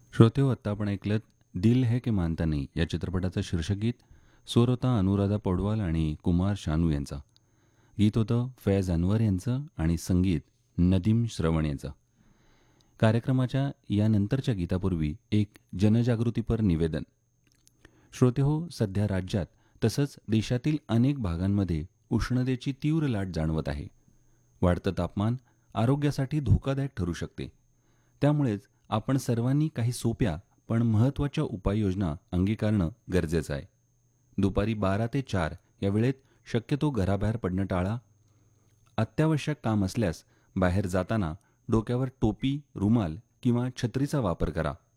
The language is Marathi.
श्रोते हो, आत्ता आपण ऐकलं दिल है के मानता नहीं या चित्रपटाचं शीर्षकगीत स्वर होता अनुराधा पौडवाल आणि कुमार शानू यांचा. गीत होतं फैज अनवर यांचं आणि संगीत नदीम श्रवण यांचं. कार्यक्रमाच्या यानंतरच्या गीतापूर्वी एक जनजागृतीपर निवेदन. श्रोते हो, सध्या राज्यात तसंच देशातील अनेक भागांमध्ये उष्णतेची तीव्र लाट जाणवत आहे. वाढतं तापमान आरोग्यासाठी धोकादायक ठरू शकते. त्यामुळेच आपण सर्वांनी काही सोप्या पण महत्त्वाच्या उपाययोजना अंगीकारणं गरजेचं आहे. दुपारी 12 ते 4 या वेळेत शक्यतो घराबाहेर पडणं टाळा. अत्यावश्यक काम असल्यास बाहेर जाताना डोक्यावर टोपी, रुमाल किंवा छत्रीचा वापर करा.